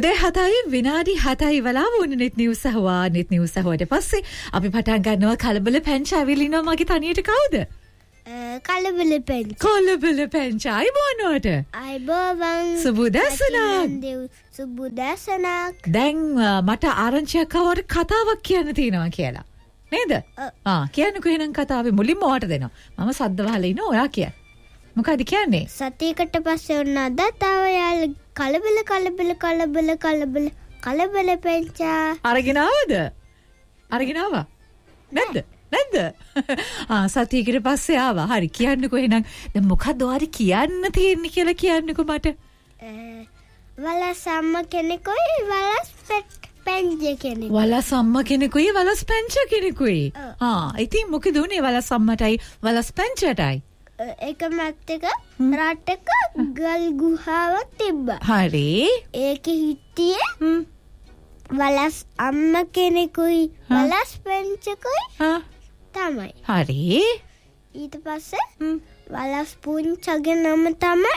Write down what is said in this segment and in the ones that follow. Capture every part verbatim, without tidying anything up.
උදේ හතයි විනාඩි හතයි වෙලාව වුණ net news අහුවා net news අහුවට පස්සේ අපි පටන් ගන්නවා කලබල පැංච ඇවිලිනවා මගේ තනියට කවුද? කලබල පැංච. කලබල පැංච අයබෝනවට. අයබෝවන්. සුබදසනක්. සුබදසනක්. දැන් මට ආරංචියක් ආවට කතාවක් කියන්න තියෙනවා කියලා. නේද? ආ කියන්නකෝ එහෙනම් කතාවේ මුලින්ම ඔයාට දෙනවා. මම සද්ද වහලා ඉනවා ඔයා කියන්න. මොකද කියන්නේ? සතියකට පස්සේ ඔන්න අද තව යාළ කලබල කලබල කලබල කලබල කලබල පැංචා අරගෙන ආවද? අරගෙන ආවා? නැද්ද? නැද්ද? ආ සතියකට පස්සේ ආවා. හරි කියන්නකෝ එහෙනම්. දැන් මොකද්ද ඔයාට කියන්න තියෙන්නේ කියලා කියන්නකෝ මට. වලස් අම්මා කෙනෙකුයි වලස් පැංච කෙනෙකුයි. වලස් අම්මා කෙනෙකුයි වලස් පැංච කෙනෙකුයි. ආ ඉතින් මොකද උනේ වලස් අම්මටයි වලස් පැංචටයි? එක මැත්තක රටක ගල් ගුහාවක් තිබ්බා. හරි. ඒකෙ හිටියේ වලස් අම්ම කෙනෙකුයි වලස් පැංචකුයි තමයි. හරි. ඊට පස්සේ වලස් පුංචගේ නම තමයි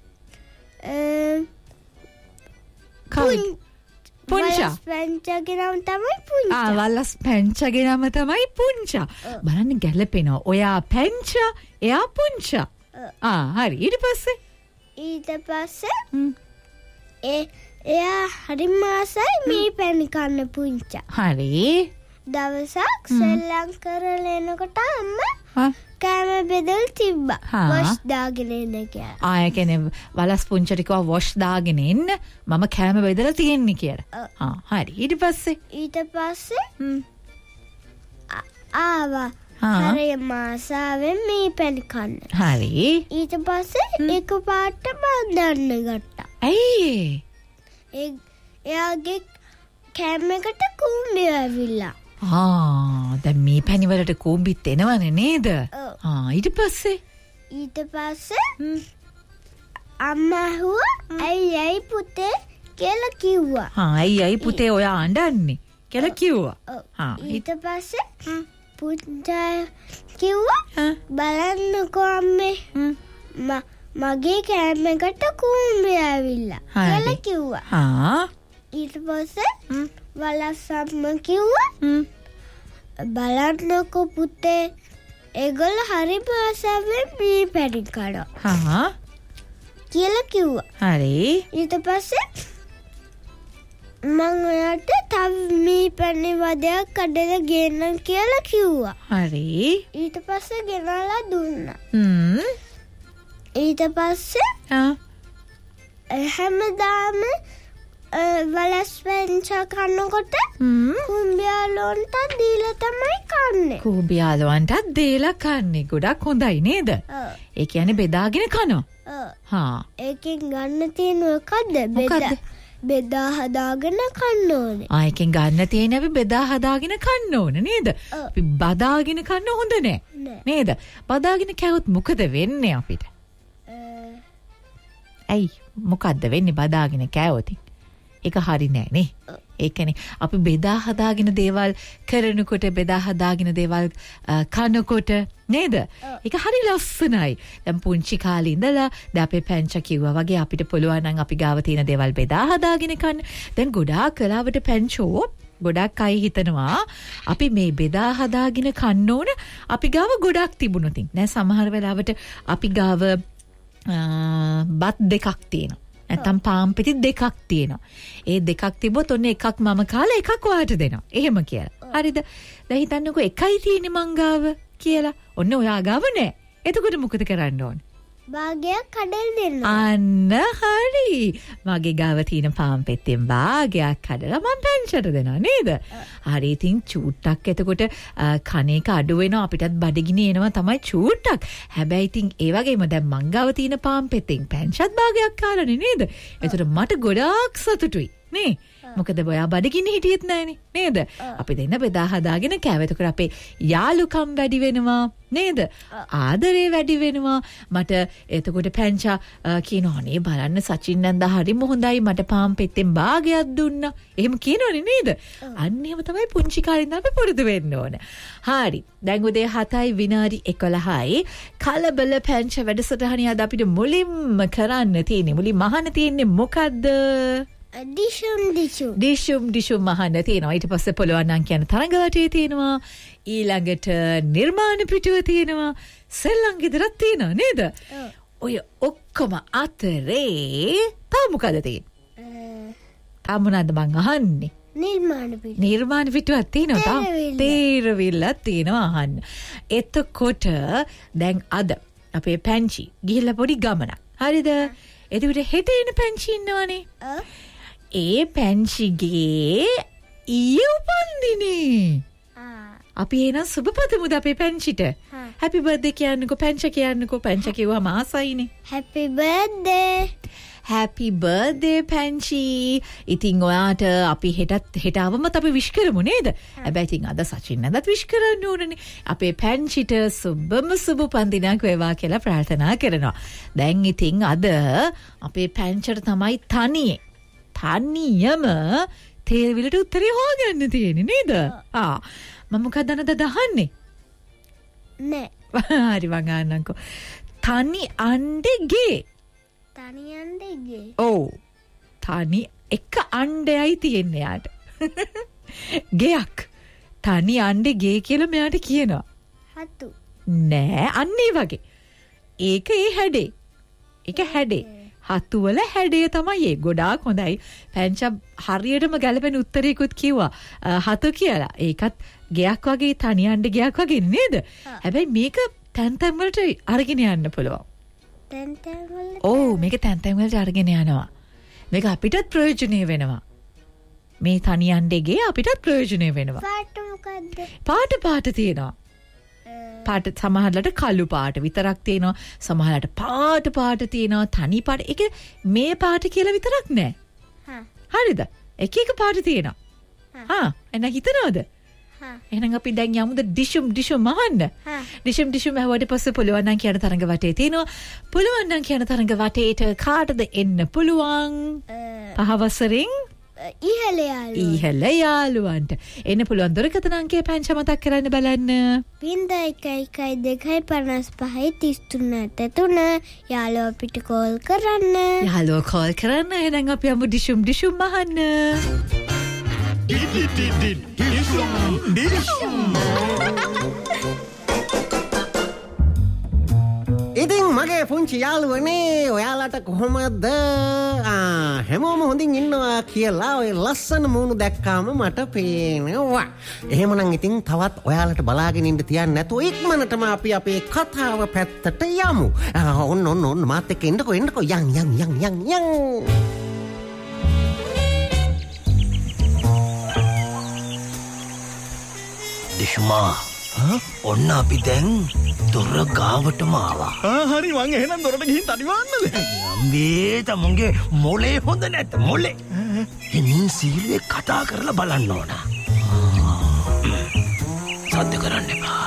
පුංචා. වලස් පැංචගේ නම තමයි පුංචා. ආ වලස් පැංචගේ නම තමයි පුංචා. බලන්න ගැලපෙනවා. ඔයා පැංචා එයා පුංචා. ආ හරි. ඊට පස්සේ ඊට පස්සේ ඒ එයා හරිම ආසයි මේ පැණි කන්න පුංචා. හරි. දවසක් සෙල්ලම් කරලා එනකොට අම්මා කෑම බෙදලා තිබ්බා. වොෂ් දාගෙන එන්න කියලා. ආ ඒ කියන්නේ වලස් පුංචට කිව්වා වොෂ් දාගෙන එන්න මම කෑම බෙදලා තියෙන්නේ කියලා. ආ හරි. ඊට පස්සේ ඊට පස්සේ ආවා හරි මාසාවෙන් මේ පැණි කන්න. හරි. ඊට පස්සේ එක පාට බඳන්න ගත්තා. ඇයි? ඒ එයාගේ කෑම එකට කුඹි ඇවිල්ලා. ආ දැන් මේ පැණි වලට කුඹිත් එනවනේ නේද? ආ ඊට පස්සේ ඊට පස්සේ අම්මා හුවා ඇයි ඇයි පුතේ කියලා කිව්වා. ආ ඇයි ඇයි පුතේ ඔයා අඬන්නේ කියලා කිව්වා. ආ ඊට පස්සේ පුංචා කිව්වා බලන්නකෝ අම්මේ මගේ කෑම එකට කුඹි ඇවිල්ලා කියලා කිව්වා. හා ඊට පස්සේ වලස් අම්මා කිව්වා බලන්නකෝ පුතේ ඒගොල්ලෝ හරි භාෂාවෙන් මේ පැණි කනවා. හා කියලා කිව්වා. හරි. ඊට පස්සේ මං ඔයාට තව මේ පැණි වදයක් කඩලා ගේන්නම් කියලා කිව්වා. හරි. ඊට පස්සේ ගෙනල්ලා දුන්නා. හ්ම්. ඊට පස්සේ ආ හැමදාම වලස් පැංච කනකොට කුඹියාලොන්ට දීලා තමයි කන්නේ. කුඹියාලොන්ට දීලා කන්නේ. ගොඩක් හොඳයි නේද? ඒ කියන්නේ බෙදාගෙන කනවා. හා. ඒකෙන් ගන්න තියෙන මොකද්ද? බෙදා බෙදා හදාගෙන කන්න ඕනේ. ආ එකෙන් ගන්න තියෙන අපි බෙදා හදාගෙන කන්න ඕනේ නේද? අපි බදාගෙන කන්න හොඳ නෑ. නේද? බදාගෙන කෑවොත් මොකද වෙන්නේ අපිට? ඇයි මොකද්ද වෙන්නේ බදාගෙන කෑවොත්? ඒක හරි නෑ නේ. ඒ කියන්නේ අපි බෙදා හදාගෙන දේවල් කරනකොට බෙදා හදාගෙන දේවල් කනකොට නේද? ඒක හරි ලස්සනයි. දැන් පුංචි කාලේ ඉඳලා දැන් අපේ පැංචා කිව්වා වගේ අපිට පුළුවන් නම් අපි ගාව තියෙන දේවල් බෙදා හදාගෙන කන්න. දැන් ගොඩාක් වෙලාවට පැංචෝ ගොඩක් අය හිතනවා අපි මේ බෙදා හදාගෙන කන්න ඕන අපි ගාව ගොඩක් තිබුණොත්. නෑ සමහර වෙලාවට අපි ගාව බත් දෙකක් තියෙනවා. නැත්නම් පාන් පිටි දෙකක් තියෙනවා. ඒ දෙකක් තිබ්බොත් ඔන්න එකක් මම කාලා එකක් ඔයාට දෙනවා. එහෙම කියලා. හරිද? දැන් හිතන්නකෝ එකයි තියෙන්නේ මං ගාව කියලා. ඔන්න ඔයා ගාව නෑ. එතකොට මොකද කරන්න ඕන? භාගයක් කඩලා දෙන්න. අන්න හරි. මගේ ගාව තියෙන පාන් පෙත්තෙන් භාගයක් කඩලා මම පැංචට දෙනවා නේද? හරි ඉතින් චූට්ටක් එතකොට කණ එක අඩු වෙනවා අපිටත් බඩගිනි එනවා තමයි චූට්ටක්. හැබැයි ඉතින් ඒ වගේම දැන් මං ගාව තියෙන පාන් පෙත්තෙන් පැංචත් භාගයක් කාලානේ නේද? එතකොට මට ගොඩාක් සතුටුයි. නේ? මොකද ඔයා බඩගිනි හිටියෙත් නැහනේ නේද? අපි දෙන්න බෙදා හදාගෙන කෑව. එතකොට අපේ යාළුකම් වැඩි වෙනවා නේද? ආදරේ වැඩි වෙනවා. මට එතකොට පැංචා කියනවා නේ බලන්න සචින් නන්දා හරිම හොඳයි මට පාන් පෙත්තෙන් භාගයක් දුන්නා. එහෙම කියනවනේ නේද? අන්න එහෙම තමයි පුංචි කාලේ ඉඳන් අපි පුරුදු වෙන්න ඕන. හරි. දැන් උදේ හතයි විනාඩි එකොළහයි කලබල පැංචා වැඩසටහනිය අද අපිට මුලින්ම කරන්න තියෙන්නේ මුලින්ම අහන්න තියෙන්නේ මොකද්ද? ඩිෂුම් ඩිෂුම් ඩිෂුම් ඩිෂුම් අහන්න තියෙනවා. ඊට පස්සේ පොළොවන් නම් කියන තරංග වටේ තියෙනවා. ඊළඟට නිර්මාණ පිටුව තියෙනවා. සෙල්ලම් ගෙදරක් තියෙනවා නේද? ඔය ඔක්කොම අතරේ තව මොකද තියෙන්නේ? තාම මොනවද මං අහන්නේ? නිර්මාණ පිටුව. නිර්මාණ පිටුවක් තියෙනවා. තේරවිල්ලක් තියෙනවා අහන්න. එතකොට දැන් අද අපේ පැංචි ගිහිල්ලා පොඩි ගමනක්. හරිද? එතකොට හෙට එන පැංචි ඉන්නවනේ. ඒ පැංචිගේ ඊයේ උපන්දිනේ. අපි එන සුබපතමුද අපේ පැංචිට. හැපි බර්ත්ඩේ කියන්නකෝ පැංච කියන්නකෝ. පැංච කිව්වම ආසයිනේ. හැපි බර්ත්ඩේ. හැපි බර්ත්ඩේ පැංචි. ඉතින් ඔයාට අපි හෙටත් හෙටවම අපි විශ් කරමු නේද? හැබැයි ඉතින් අද සචින් නැදත් විශ් කරන්න ඕනනේ. අපේ පැංචිට සුබම සුබ පන්දිනක් වේවා කියලා ප්‍රාර්ථනා කරනවා. දැන් ඉතින් අද අපේ පැංචට තමයි තනියේ තනියම තේරවිලට උත්තරේ හොයන්න තියෙන්නේ නේද? ආ මම මොකක්ද අනද දහන්නේ? නෑ. හරි මං අහන්නම්කෝ. තනි අණ්ඩේ තනි අණ්ඩේ. ඔව්. තනි එක අණ්ඩයයි තියෙන්නේ යාට. ගෙයක්. තනි අණ්ඩේ ගේ කියලා මෙයාට කියනවා. හතු. නෑ අන්න ඒ වගේ. ඒක ඒ හැඩේ. ඒක හැඩේ. හතු වල හැඩය තමයි ඒ. ගොඩාක් හොඳයි. පැංච හරියටම ගැලපෙන උත්තරයකුත් කිව්වා. හතු කියලා. ඒකත් ගෙයක් වගේ තනි අණ්ඩේ ගෙයක් වගේ නේද? හැබැයි මේක තැන් තැන් වලට අරගෙන යන්න පුළුවන්. තැන් තැන් වලට. ඔව් මේක තැන් තැන් වලට අරගෙන යනවා. මේක අපිටත් ප්‍රයෝජනෙ වෙනවා. මේ තනි අණ්ඩේගේ අපිටත් ප්‍රයෝජනෙ වෙනවා. පාට මොකද්ද? පාට පාට තියෙනවා. පාට සමහරලට කළු පාට විතරක් තියෙනවා. සමහරලට පාට පාට තියෙනවා. තනි පාට. ඒක මේ පාට කියලා විතරක් නෑ. හා. හරිද? එක එක පාට තියෙනවා. හා එන හිතනවද? එහෙනම් අපි දැන් යමුද ඩිෂුම් ඩිෂුම් අහන්න. ඩිෂුම් ඩිෂුම් අහුවට පස්සේ පුළුවන් නම් කියන තරංග වටේ තියෙනවා. පුළුවන් නම් කියන තරංග වටේට කාටද එන්න පුළුවන්? පහවසරින් ඉහළ යාළුවන්ට. ඉහළ යාළුවන්ට එන්න පුළුවන් දුරකථන අංකය පැංච මතක් කරන්න බලන්න. බිංදුව එකයි එකයි දෙකයි පනස් පහයි තිස් තුනට තුන යාළුවා අපිට කෝල් කරන්න. යාළුවා කෝල් කරන්න. එහෙනම් අපි යමු ඩිෂුම් ඩිෂුම් අහන්න. ඉතින් මගේ පුංචි යාළුවනේ ඔයාලට කොහොමද? හැමෝම හොඳින් ඉන්නවා කියලා ඔය ලස්සන මූණු දැක්කාම මට පේනවා. එහෙමනම් ඉතින් තවත් ඔයාලට බලාගෙන ඉන්න තියන්න නැතුව ඉක්මනටම අපි අපේ කතාව පැත්තට යමු. ඔන්න ඔන්න ඔන්න මාත් එක්ක එන්නකෝ එන්නකෝ යන් යන් යන් යන් යන්. දිෂ්මා ඔන්න අපි දැන් දොර ගාවටම ආවා. හරි මං එහෙනම් දොරට ගිහින් තනිවන්නද? මේ තමුන්ගේ මොලේ හොඳ නැත මොලේ. ඉතින් සීලේ කතා කරලා බලන්න ඕන. සද්ද කරන්න එපා.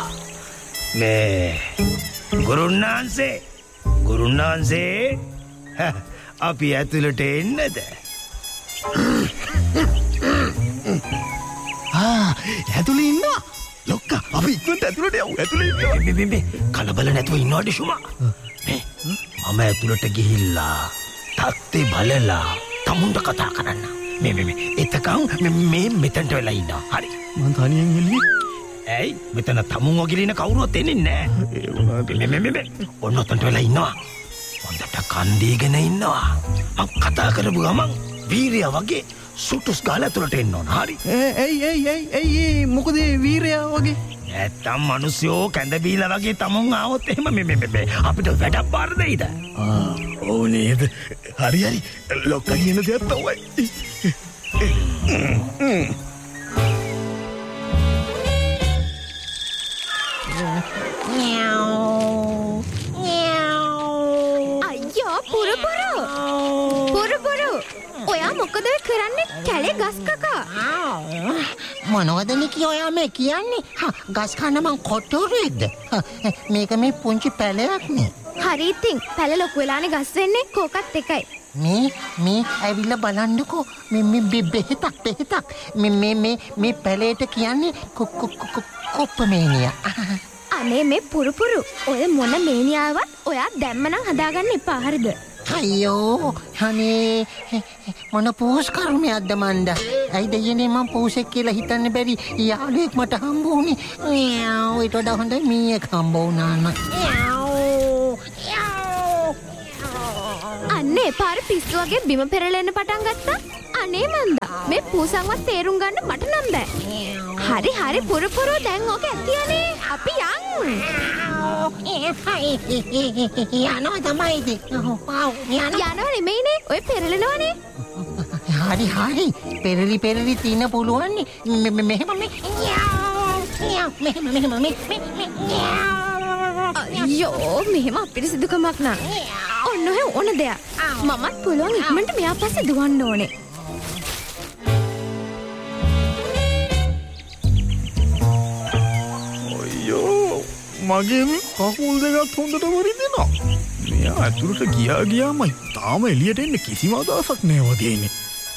මේ ගුරුනාන්සේ ගුරුනාන්සේ අපි ඇතුළට එන්නද? ආ ඇතුළේ ඉන්නවා. ලොක්කා අපි ඉක්මනට ඇතුළට යමු. ඇතුළේ ඉන්නවා. මේ මේ මේ කලබල නැතුව ඉන්නවද ෂුමා? මේ මම ඇතුළට ගිහිල්ලා තාත්තේ බලලා තමුන්ට කතා කරන්න. මේ මේ මේ එතකන් මේ මෙතනට වෙලා ඉන්නවා. හරි. මං තනියෙන් එළියේ. ඇයි මෙතන තමුන් වගේ ඉන්න කවුරුවත් එන්නේ නැහැ. ඒ වුණාට මේ මේ මේ ඔන්න ඔතනට වෙලා ඉන්නවා. හොඳට කන් දීගෙන ඉන්නවා. මං කතා කරපු ගමන් වීරයා වගේ සුටුස් ගාලා ඇතුළට එන්න ඕන. හරි. එයි එයි එයි එයි මොකද වීරයා වගේ? නැත්තම් මිනිස්සුෝ කැඳ බීලා වගේ තමුන් ආවොත් එහෙම මේ මේ මේ අපිට වැඩක් බාර දෙයිද? ආ ඕ නේද? හරි හරි ලොක්කා කියන දේත් තමයි. අයියෝ පුරු පුරු පුරු පුරු ඔයා මොකද කරන්නේ කැලේ ගස් කකා? මොනවද නිකී ඔයා මේ කියන්නේ? ගස් කන්න මං කොටුරෙද්ද? මේක මේ පුංචි පැලයක් නේ. හරි ඉතින් පැල ලොකු වෙලානේ ගස් වෙන්නේ කෝකත් එකයි. මේ මේ ඇවිල්ලා බලන්නකෝ මේ මේ බෙහෙතක් බෙහෙතක් මේ මේ මේ මේ පැලේට කියන්නේ කොප්පමේනියා. අනේ මේ පුරු පුරු ඔය මොන මේනියාවත් ඔයා දැම්ම නම් හදාගන්න එපා හරිද? අයියෝ අනේ මොන පෝස් කර්මයක්ද මන්ද. ඇයි දෙයනේ මම පෝසෙක් කියලා හිතන්න බැරි යාළුවෙක් මට හම්බ වුණේ. ඊට වඩා හොඳයි මීයක් හම්බ වුණා නම්. අන්නේ පාර පිස්සු වගේ බිම පෙරලෙන්න පටන් ගත්තා. අනේ මන්දා මේ පූසන්වත් තේරුම් ගන්න මට නම් බෑ. හරි හරි පුරු පුරු දැන් ඕක ඇතියනේ. අපි යන්. යනවා තමයිද? යනවා නෙමෙයිනේ. ඔය පෙරලෙනවනේ. හරි හරි පෙරලි පෙරලි තින්න පුළුවන් නේ. මෙහෙම මෙහෙම මෙහෙම මෙහෙම අයියෝ මෙහෙම අපිරිසිදුකමක් නෑ. ඔන්න ඔය ඕන දෙයක්. මමත් පුළුවන් ඉක්මනට මෙයා පස්සේ දුවන්න ඕනේ. මගේ කකුල් දෙකත් හොඳට වරිදෙනවා. මෙයා ඇතුළට ගියා ගියාමයි තාම එළියට එන්න කිසිම අදහසක් නෑ වගේ ඉන්නේ.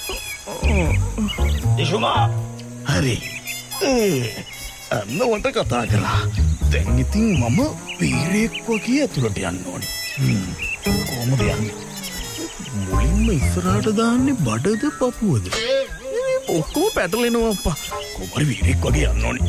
දිශුමා හරි. ඒ අන්නවට කතා කළා. දැන් ඉතින් මම වීරයෙක් වගේ ඇතුළට යන්න ඕනේ. හ්ම්. කොහොමද යන්නේ? මුලින්ම ඉස්සරහට දාන්නේ බඩද පපුවද? ඔක්කොම පැටලෙනවා අප්පා. කොහොමද වීරයෙක් වගේ යන්න ඕනේ.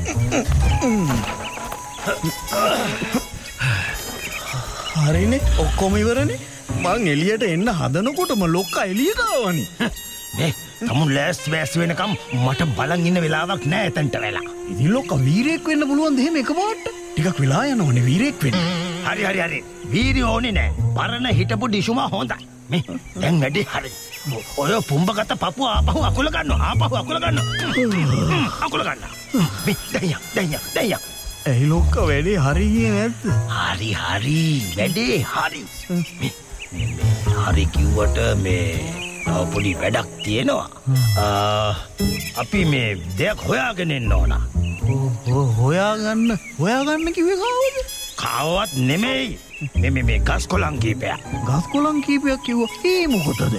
හරිනේ ඔක්කොම ඉවරනේ. මං එළියට එන්න හදනකොටම ලොක්කා එළියට ආවනේ. නේ තමුන් ලෑස්ති වැස් වෙනකම් මට බලන් ඉන්න වෙලාවක් නෑ එතනට වෙලා. ඉතින් ලොක්කා වීරයෙක් වෙන්න පුළුවන්ද එහෙම එකපාරට? ටිකක් වෙලා යනවනේ වීරයෙක් වෙන්න. හරි හරි හරි. වීරිය ඕනේ නෑ. පරණ හිටපු දිශුමා හොඳයි. මේ දැන් වැඩි හරි. ඔය පුම්බගත පපුව ආපහු අකුල ගන්නවා. ආපහු අකුල ගන්නවා. අකුල ගන්නවා. මේ දැන් යක් දැන් යක් දැන් යක්. ඇයි ලොක්ක වැඩේ හරි ගියේ නැද්ද? හරි හරි වැඩේ හරි. හරි කිව්වට මේ තව පොඩි වැඩක් තියෙනවා. අපි මේ දෙයක් හොයාගෙන ඉන්න ඕන. හොයාගන්න හොයාගන්න කිව්වේ කාවද? කාවවත් නෙමෙයි. මේ මේ මේ ගස් කොළන් කීපයක්. ගස් කොළන් කීපයක් කිව්වා. ඒ මොකටද?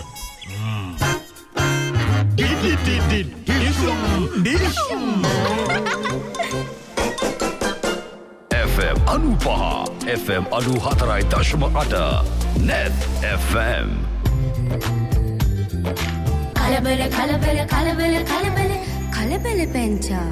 F M අනුපහ F M අනු හතරයි දශම අට Net F M කලබල කලබල කලබල කලබල කලබල පැංචා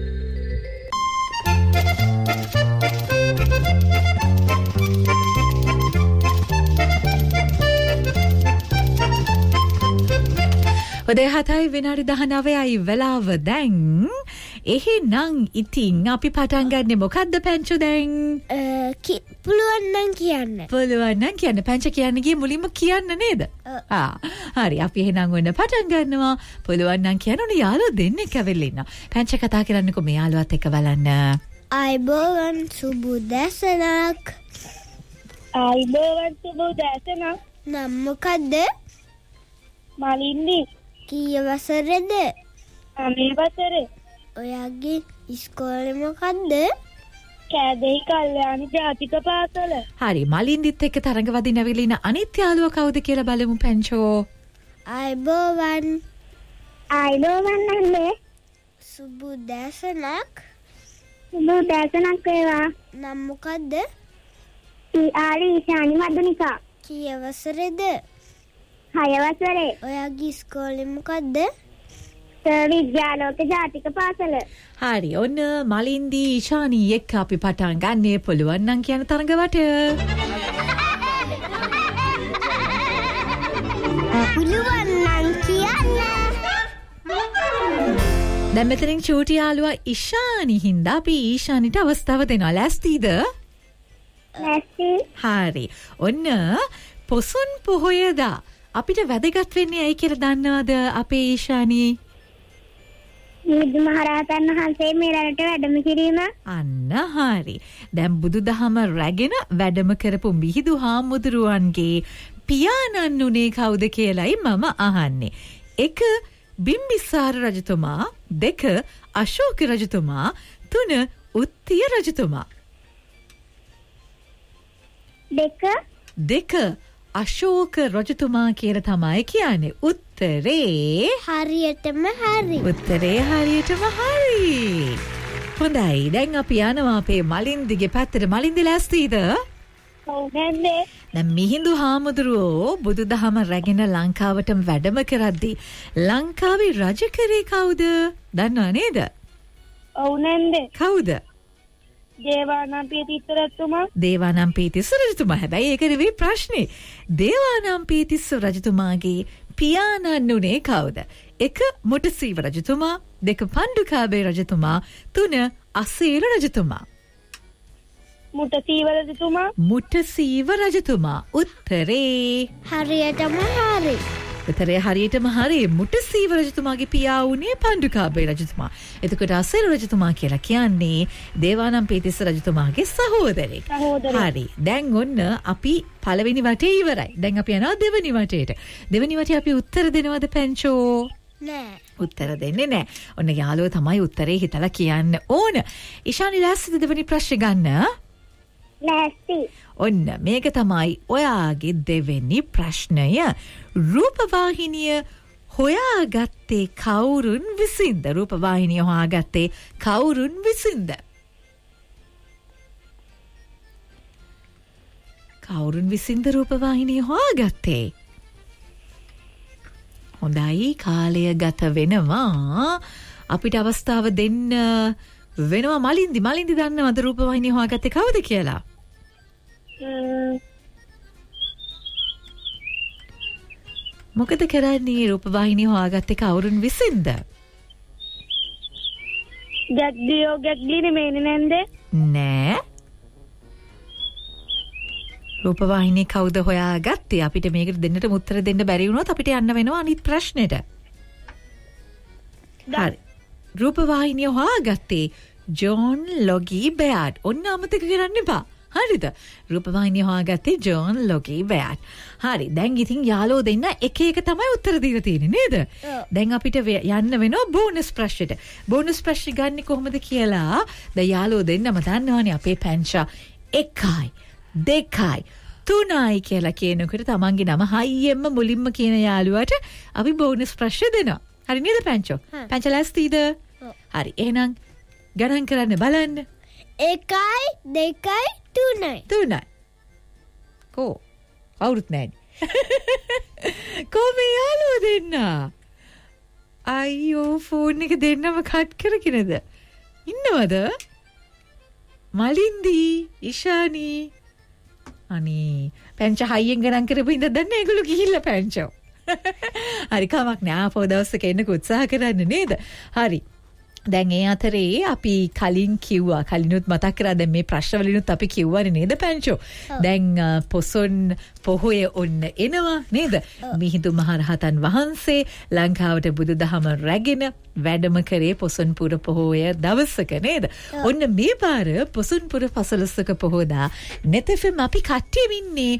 උදේ හතයි විනාඩි දහනවයයි වෙලාව දැන්. එහෙනම් ඉතින් අපි පටන් ගන්නේ මොකද්ද පැංචු දැන්? පුළුවන් නම් කියන්න. පුළුවන් නම් කියන්න. පැංච කියන්න ගියේ මුලින්ම කියන්න නේද? ආ හරි අපි එහෙනම් ඔන්න පටන් ගන්නවා. පුළුවන් නම් කියන්න ඕනේ යාළුවෝ දෙන්නෙක් ඇවිල්ලා ඉන්නවා. පැංච කතා කරන්නකෝ මේ යාළුවත් එක්ක බලන්න. අයිබෝවන් සුබ දැසනක්. අයිබෝවන් සුබ දැසනක්. නම් මොකද්ද? මලින්දි. කීය වසරේද? අනේ වසරේ. ඔයාගේ ඉස්කෝලේ මොකද්ද? කෑදෙහි කල්යාණ ජාතික පාසල. හරි මලින්දිත් එක්ක තරඟ වදින්න ඇවිල්ලා ඉන්න අනිත් යාළුවා කවුද කියලා බලමු පැංචෝ. අයිබෝවන්. අයිබෝවන් නන්නේ. සුබ දැසනක්. සුබ දැසනක් වේවා. නම් මොකද්ද? ආරි ඊශානි මදුනිකා. කීය වසරේද? හය වසරේ. ඔයාගේ ඉස්කෝලේ මොකද්ද? විද්‍යාලෝක ජාතික පාසල. හරි ඔන්න මලින්දි ඊශානි එක්ක අපි පටන් ගන්නේ පුළුවන් නම් කියන තරඟවට. පුළුවන් නම් කියන්න. දැන් මෙතනින් චූටි යාළුවා ඊශානි හින්දා අපි ඊශානිට අවස්ථාව දෙනවා. ලෑස්තිද? ලෑස්ති. හරි ඔන්න පොසොන් පොහොයදා අපිට වැදගත් වෙන්නේ ඇයි කියලා දන්නවද අපේ ඊශානි? බුදු මහරහතන් වහන්සේ මේ රටට වැඩම කිරීම. අන්න හරි. දැන් බුදුදහම රැගෙන වැඩම කරපු මිහිඳු හාමුදුරුවන්ගේ පියාණන් උනේ කවුද කියලායි මම අහන්නේ. එක බිම්බිසාර රජතුමා, දෙක අශෝක රජතුමා, තුන උත්තිය රජතුමා. දෙක දෙක අශෝක රජතුමා කියලා තමයි කියන්නේ. උත්තරේ හරියටම හරි. උත්තරේ හරියටම හරි. හොඳයි. දැන් අපි යනවා අපේ මලින්දිගේ පැත්තට. මලින්දි ලෑස්තිද? ඔව් නැන්නේ. දැන් මිහිඳු හාමුදුරුවෝ බුදුදහම රැගෙන ලංකාවටම වැඩම කරද්දී ලංකාවේ රජ කරේ කවුද? දන්නව නේද? ඔව් නේද? කවුද? දේවානම්පියතිස්ස රජතුමා. දේවානම්පියතිස්ස රජතුමා. හැබැයි ඒක නෙවෙයි ප්‍රශ්නේ. දේවානම්පියතිස්ස රජතුමාගේ පියාණන් උනේ කවුද? එක මුටසීව රජතුමා, දෙක පණ්ඩුකාභය රජතුමා, තුන අසීල රජතුමා. මුටසීව රජතුමා. මුටසීව රජතුමා. උත්තරේ හරියටම හරි. උත්තරේ හරියටම හරි. මුටසීව රජතුමාගේ පියා වුණේ පණ්ඩුකාභය රජතුමා. එතකොට අසීල රජතුමා කියලා කියන්නේ දේවානම්පියතිස්ස රජතුමාගේ සහෝදරෙක්. හරි. දැන් ඔන්න අපි පළවෙනි වටේ ඉවරයි. දැන් අපි යනවා දෙවෙනි වටේට. දෙවෙනි වටේ අපි උත්තර දෙනවද පැංචෝ? නෑ. උත්තර දෙන්නේ නෑ. ඔන්න යාළුවෝ තමයි උත්තරේ හිතලා කියන්න ඕන. ඉෂානි ලෑස්තිද දෙවෙනි ප්‍රශ්නේ ගන්න? ලෑස්ති. ඔන්න මේක තමයි ඔයාගේ දෙවෙනි ප්‍රශ්නය. රූපවාහිනිය හොයාගත්තේ කවුරුන් විසින්ද? රූපවාහිනිය හොයාගත්තේ කවුරුන් විසින්ද? කවුරුන් විසින්ද රූපවාහිනිය හොයාගත්තේ? හොඳයි, කාලය ගත වෙනවා. අපිට අවස්ථාව දෙන්න වෙනවා. මලින්දි මලින්දි දන්නවද රූපවාහිනිය හොයාගත්තේ කවුද කියලා? මොකද කරන්නේ? රූපවාහිනිය හොයාගත්තේ කවුරුන් විසින්ද? ගැග්ලියෝ ගැග්ලි නෙමෙයි නේද? නෑ. රූපවාහිනිය කවුද හොයාගත්තේ? අපිට මේකට දෙන්නට උත්තර දෙන්න බැරි වුණොත් අපිට යන්න වෙනවා අනිත් ප්‍රශ්නෙට. හරි. රූපවාහිනිය හොයාගත්තේ ජෝන් ලොගී බෑඩ්. ඔන්න අමතක කරන්න එපා. හරිද? රූපවාහිනිය හොයාගත්තේ ජෝන් ලොගී බෑඩ්. හරි. දැන් ඉතින් යාළුවෝ දෙන්න එක එක තමයි උත්තර දීලා තියෙන්නේ නේද? දැන් අපිට යන්න වෙනවා බෝනස් ප්‍රශ්නෙට. බෝනස් ප්‍රශ්නේ ගන්න කොහොමද කියලා දැන් යාළුවෝ දෙන්නම දන්නවනේ. අපේ පැංචා එකයි දෙකයි තුනයි කියලා කියනකොට තමන්ගේ නම හයියෙන්ම මුලින්ම කියන යාළුවට අපි බෝනස් ප්‍රශ්න දෙනවා. හරි නේද පැංචෝ? පැංචා ලෑස්තිද? හරි. එහෙනම් ගණන් කරන්න බලන්න. එකයි දෙකයි තුනයි. තුනයි. කෝ අවුරුත් නැන්නේ. කොහොම යාළුවෝ දෙන්න? අයියෝ ෆෝන් එක දෙන්නම කට් කරගෙනද? ඉන්නවද? මලින්දි, ඉෂානි. අනේ පැංචා හයියෙන් ගණන් කරපු ඉඳ දන්නේ ඒගොල්ලෝ ගිහිල්ලා පැංචෝ. හරි කමක් නෑ. ආපහු දවසක එන්නක උත්සාහ කරන්න නේද? හරි. දැන් ඒ අතරේ අපි කලින් කිව්වා, කලිනුත් මතක් කරා, දැන් මේ ප්‍රශ්න වලිනුත් අපි කිව්වනේ නේද පැංචෝ? දැන් පොසොන් පොහොය ඔන්න එනවා නේද? මිහිඳු මහරහතන් වහන්සේ ලංකාවට බුදුදහම රැගෙන වැඩම කරේ පොසොන්පුර පොහොය දවසක නේද? ඔන්න මේ පාර පොසොන්පුර පසළොස්වක පොහොදා නෙතෙෆම් අපි කට්ටියම ඉන්නේ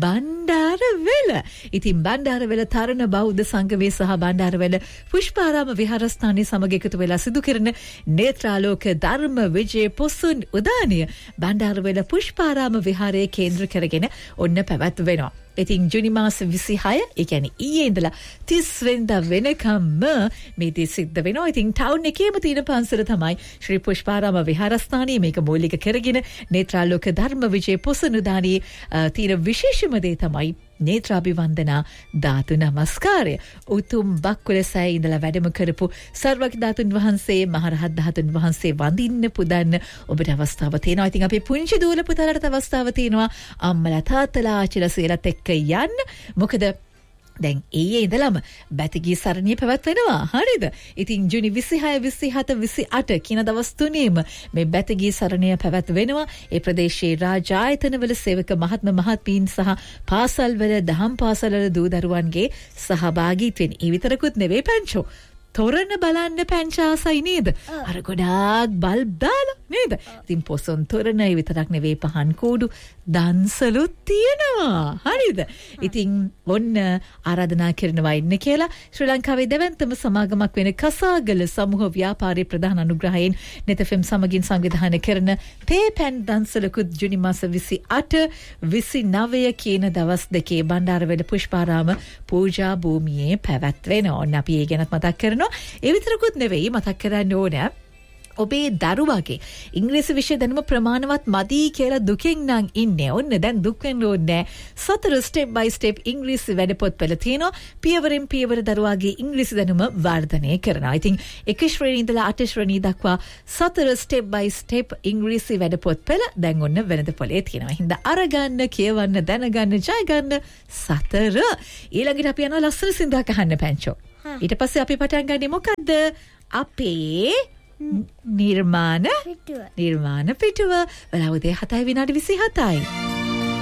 බණ්ඩාරවෙල. ඉතින් බණ්ඩාරවෙල තරණ බෞද්ධ සංගමයේ සහ බණ්ඩාරවෙල පුෂ්පාරාම විහාරස්ථානයේ සමග එකතු වෙලා සිදු කරන නේත්‍රාලෝක ධර්ම විජය පොසොන් උදානය බණ්ඩාරවෙල පුෂ්පාරාම විහාරයේ කේන්ද්‍ර කරගෙන ඔන්න පැවැත්වෙනවා. ඉතින් ජුනි මාස විසිහය, ඒ කියන්නේ ඊයේ ඉඳලා තිස් වෙනිදා වෙනකම්ම මේ දේ සිද්ධ වෙනවා. ඉතින් ටවුන් එකේම තියෙන පන්සල තමයි ශ්‍රී පුෂ්පාරාම විහාරස්ථානයේ. මේක මූලික කරගෙන නේත්‍රාලෝක ධර්ම විජය පොසොන් උදානයේ තියෙන විශේෂම දේ තමයි නේත්‍රාභිවන්දනා ධාතු නමස්කාරය. උතුම් බක්කුලසෑය ඉඳලා වැඩම කරපු සර්වඥ ධාතුන් වහන්සේ, මහරහත් ධාතුන් වහන්සේ වඳින්න පුදන්න ඔබට අවස්ථාව තියෙනවා. ඉතින් අපේ පුංචි දූල පුතාලට අවස්ථාව තියෙනවා අම්මලා තාත්තලා ආච්චිලා සීලත් එක්ක යන්න. මොකද දැන් ඊයේ ඉඳලම බැතිගී සරණිය පැවැත්වෙනවා. හරිද? ඉතින් ජුනි විසිහය විසිහත විසිඅට කියන දවස් තුනේම මේ බැතිගී සරණිය පැවැත්වෙනවා. ඒ ප්‍රදේශයේ රාජායතනවල සේවක මහත්ම මහත්මීන් සහ පාසල්වල දහම් පාසල්වල දූ දරුවන්ගේ සහභාගීත්වයෙන්. ඒ විතරකුත් නෙවෙයි පැංචෝ. තොරණ බලන්න පැංචාසයි නේද? අර ගොඩාක් බල්බ් දාලා නේද? ඉතින් පොසොන් තොරණ ඒ විතරක් නෙවෙයි, පහන් කූඩු දන්සලුත් තියෙනවා. හරිද? ඉතින් ඔන්න ආරාධනා කරනවා ඉන්න කියලා ශ්‍රී ලංකාවේ දෙවන්තම සමාගමක් වෙන කසාගල සමූහ ව්‍යාපාරයේ ප්‍රධාන අනුග්‍රහයෙන් නෙතෆම් සමගින් සංවිධානය කරන පේපැන් දන්සලකුත් ජුනි මාස විසිඅට විසිනවය කියන දවස් දෙකේ බණ්ඩාරවෙල පුෂ්පාරාම පූජා භූමියේ පැවැත්වෙනවා. ඔන්න අපි ඒ ගැනත් මතක් කරනවා. ඒ විතරකුත් නෙවෙයි, මතක් කරන්න ඕන ඔබේ දරුවාගේ ඉංග්‍රීසි විෂය දැනුම ප්‍රමාණවත් මදි කියලා දුකෙන් නම් ඉන්නේ. ඔන්න දැන් දුක් වෙන්න ඕනේ. සතර ස්ටෙප් බයි ස්ටෙප් ඉංග්‍රීසි වැඩපොත්පළ තියෙනවා. පියවරෙන් පියවර දරුවාගේ ඉංග්‍රීසි දැනුම වර්ධනය කරනවා. ඉතින් එක ශ්‍රේණිය ඉඳලා අට ශ්‍රේණිය දක්වා සතර ස්ටෙප් බයි ස්ටෙප් ඉංග්‍රීසි වැඩපොත්පළ දැන් ඔන්න වෙනද පොලේ තියෙනවා. හින්දා අරගන්න, කියවන්න, දැනගන්න, ජය ගන්න සතර. ඊළඟට අපි යනවා ලස්සන සින්දුවක් අහන්න පැංචෝ. ඊට පස්සේ අපි පටන් ගන්නේ මොකද්ද? අපේ නිර්මාණ පිටුව. නිර්මාණ පිටුව. වෙලාව උදේ හතයි විනාඩි විසිහතයි.